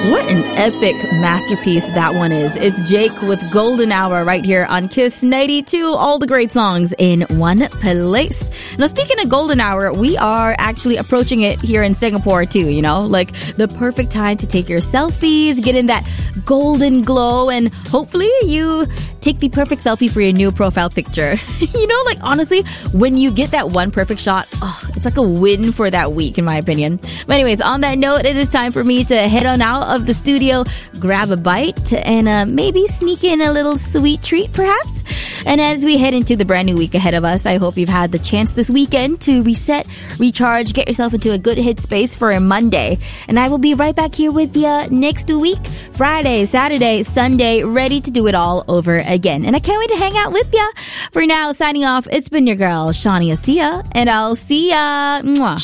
What an epic masterpiece that one is. It's Jake with Golden Hour right here on Kiss 92. All the great songs in one place. Now, speaking of Golden Hour, we are actually approaching it here in Singapore too, you know? Like the perfect time to take your selfies, get in that golden glow, and hopefully you take the perfect selfie for your new profile picture. You know, like honestly, when you get that one perfect shot, it's like a win for that week in my opinion. But anyways, on that note, it is time for me to head on out of the studio, grab a bite, and maybe sneak in a little sweet treat perhaps. And as we head into the brand new week ahead of us, I hope you've had the chance this weekend to reset, recharge, get yourself into a good headspace for a Monday. And I will be right back here with you next week, Friday, Saturday, Sunday, ready to do it all over again. And I can't wait to hang out with ya. For now, signing off, it's been your girl, Shania Sia, and I'll see ya. Mwah.